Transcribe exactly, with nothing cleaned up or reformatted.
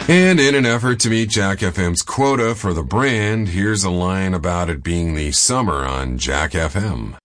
And in an effort to meet Jack F M's quota for the brand, here's a line about it being the summer on Jack F M.